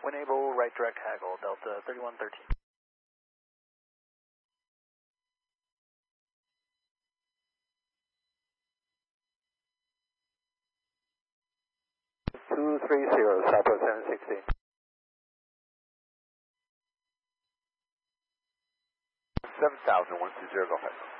Winable, right direct haggle, Delta 3113. Two three zero, Southwest 760. 7000, 120, go ahead.